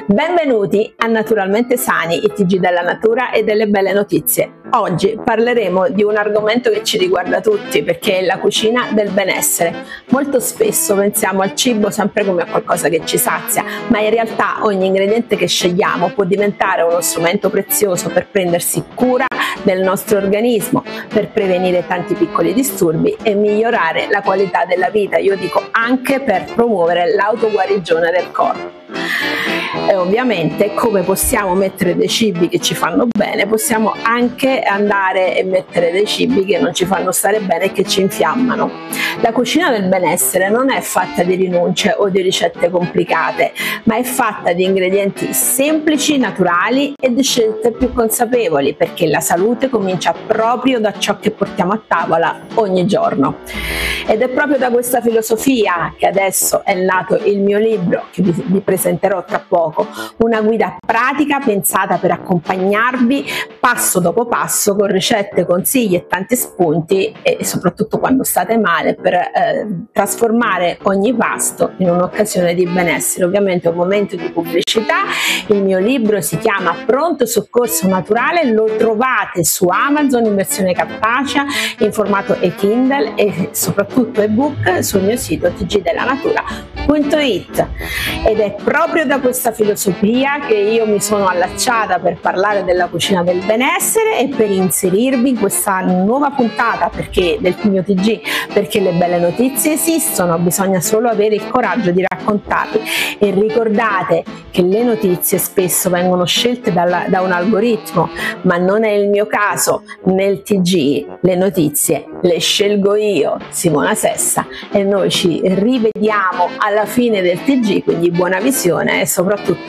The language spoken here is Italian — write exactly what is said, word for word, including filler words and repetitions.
Benvenuti a Naturalmente Sani, il T G della natura e delle belle notizie. Oggi parleremo di un argomento che ci riguarda tutti, perché è la cucina del benessere. Molto spesso pensiamo al cibo sempre come a qualcosa che ci sazia, ma in realtà ogni ingrediente che scegliamo può diventare uno strumento prezioso per prendersi cura del nostro organismo, per prevenire tanti piccoli disturbi e migliorare la qualità della vita. Io dico anche per promuovere l'autoguarigione del corpo. E ovviamente, come possiamo mettere dei cibi che ci fanno bene, possiamo anche andare e mettere dei cibi che non ci fanno stare bene e che ci infiammano. La cucina del benessere non è fatta di rinunce o di ricette complicate, ma è fatta di ingredienti semplici, naturali e di scelte più consapevoli, perché la salute comincia proprio da ciò che portiamo a tavola ogni giorno. Ed è proprio da questa filosofia che adesso è nato il mio libro, che vi, vi presenterò tra poco, una guida pratica pensata per accompagnarvi passo dopo passo con ricette, consigli e tanti spunti, e soprattutto quando state male, per eh, trasformare ogni pasto in un'occasione di benessere. Ovviamente è un momento di pubblicità. Il mio libro si chiama Pronto Soccorso Naturale, lo trovate su Amazon in versione cartacea, in formato e-Kindle e soprattutto ebook sul mio sito t g della natura punto it. Ed è proprio da questa filosofia che io mi sono allacciata per parlare della cucina del benessere e per inserirvi in questa nuova puntata perché del mio T G, perché le belle notizie esistono, bisogna solo avere il coraggio di raccontarle. E ricordate che le notizie spesso vengono scelte dalla, da un algoritmo, ma non è il mio caso. Nel T G le notizie le scelgo io, Simona Sessa, e noi ci rivediamo alla fine del T G, quindi buona visione e soprattutto